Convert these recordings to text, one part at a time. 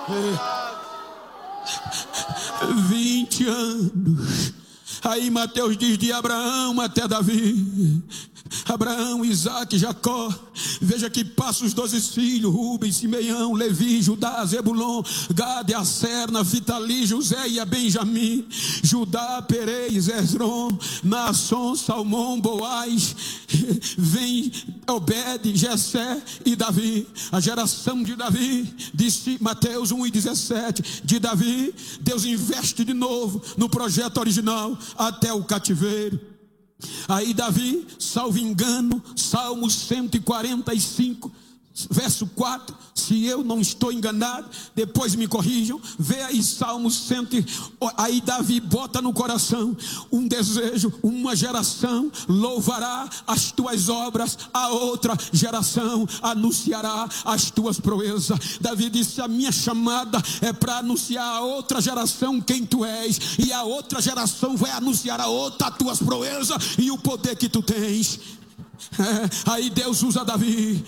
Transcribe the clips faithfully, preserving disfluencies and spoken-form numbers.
vinte anos. Aí Mateus diz de Abraão até Davi. Abraão, Isaac, Jacó. Veja que passa os doze filhos: Rubens, Simeão, Levi, Judá, Zebulon, Gade, Aser, Naphtali, José e a Benjamim, Judá, Perez, Esrom, Naasson, Salmão, Boaz. Vem Obed, Jessé e Davi. A geração de Davi, disse Mateus um e dezessete, de Davi Deus investe de novo no projeto original até o cativeiro. Aí Davi, salvo engano, Salmo cento e quarenta e cinco, verso quatro, se eu não estou enganado, depois me corrijam, vê aí Salmo cem. Aí Davi bota no coração um desejo: uma geração louvará as tuas obras, a outra geração anunciará as tuas proezas. Davi disse: a minha chamada é para anunciar a outra geração quem tu és, e a outra geração vai anunciar a outra as tuas proezas e o poder que tu tens. É, aí Deus usa Davi.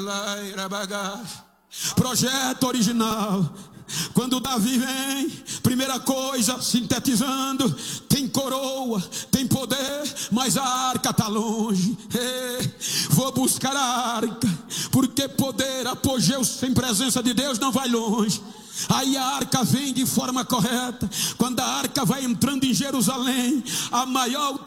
Projeto original. Quando Davi vem, primeira coisa, sintetizando, tem coroa, tem poder, mas a arca está longe. É, vou buscar a arca, porque poder, apogeu sem presença de Deus não vai longe. Aí a arca vem de forma correta. Quando a arca vai entrando em Jerusalém, a maior